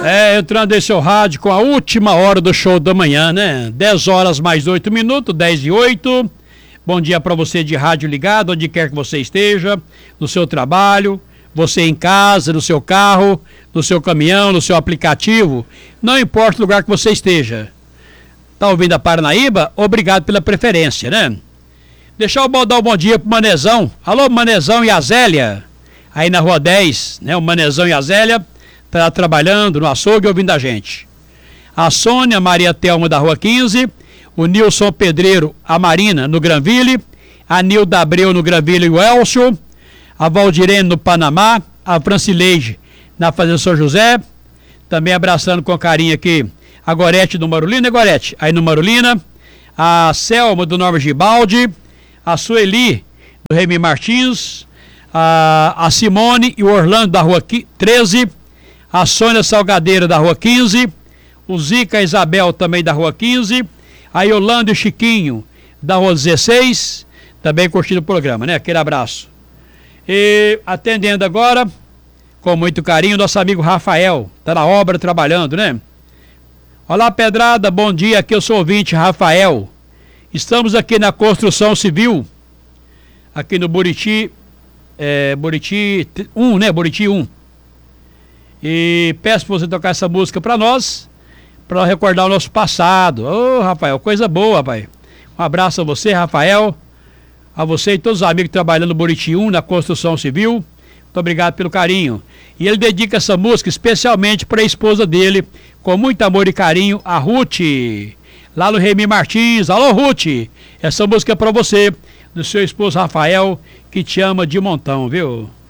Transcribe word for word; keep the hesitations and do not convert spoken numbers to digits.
É, entrando em seu rádio com a última hora do show da manhã, né? dez horas mais oito minutos, dez e oito. Bom dia para você de rádio ligado, onde quer que você esteja, no seu trabalho, você em casa, no seu carro, no seu caminhão, no seu aplicativo, não importa o lugar que você esteja. Tá ouvindo a Paranaíba? Obrigado pela preferência, né? Deixa eu dar um bom dia pro Manezão. Alô, Manezão e a Zélia, aí na Rua dez, né? O Manezão e a Zélia tá trabalhando no açougue ouvindo a gente. A Sônia Maria Telma da Rua quinze, o Nilson Pedreiro, a Marina no Granville, a Nilda Abreu no Granville e o Elcio, a Valdirene no Panamá, a Francileide na Fazenda São José, também abraçando com carinho aqui a Gorete do Marulina, né, Gorete? Aí no Marulina, a Selma do Norma Gibaldi, a Sueli do Remy Martins, a, a Simone e o Orlando da Rua treze, a Sônia Salgadeira da Rua quinze, o Zica e Isabel também da Rua quinze, a Yolanda e o Chiquinho da Rua dezesseis, também curtindo o programa, né? Aquele abraço. E atendendo agora, com muito carinho, nosso amigo Rafael, tá na obra trabalhando, né? Olá, Pedrada, bom dia, aqui eu sou o ouvinte Rafael. Estamos aqui na construção civil, aqui no Buriti, é, Buriti um, né? Buriti um. E peço para você tocar essa música para nós, para recordar o nosso passado. Ô, oh, Rafael, coisa boa, rapaz. Um abraço a você, Rafael, a você e todos os amigos trabalhando no Buriti um, na construção civil. Muito obrigado pelo carinho. E ele dedica essa música especialmente para a esposa dele, com muito amor e carinho, a Ruth, lá no Remy Martins. Alô, Ruth, essa música é para você, do seu esposo Rafael, que te ama de montão, viu?